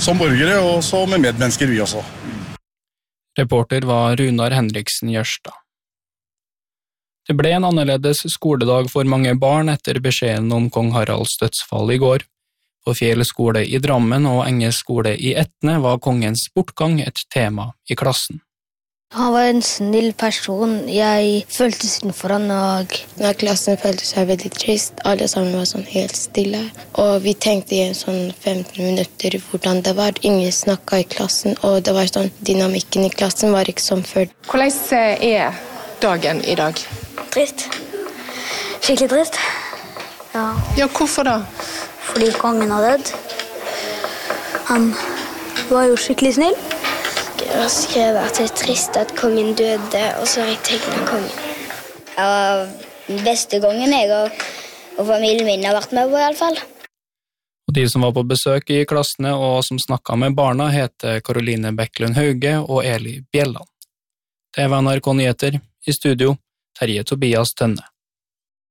som borgere, og så med medmennesker vi også. Reporter var Runar Henriksen Jørstad. Det ble en annerledes skoledag for mange barn etter beskjeden om kong Haralds dødsfall i går. På Fjell skole i Drammen og Enge skole i Etne var kongens bortgang et tema i klassen. Han var en snill person. Jeg følte synd for han, og klassen følte seg veldig trist. Alle sammen var sånn helt stille. Og vi tenkte i en sånn 15 minutter hvordan det var. Ingen snakket i klassen, og det var sånn, dynamikken i klassen var ikke som før. Hvordan er dagen i dag? trist. Skikkelig trist. Ja. Ja, hvorfor da? Fordi kongen har dødd. Han var jo skikkelig snill. Jeg skrev at det er trist at kongen døde, og så har jeg tegnet kongen. Det var den beste gangen jeg og familien min har vært med på i alle fall. Og de som var på besøk i klassene og som snakket med barna heter Karoline Bekkelund Hauge og Eli Bjelland. Det var NRK Nyheter, i studio Terje Tobias Tønne.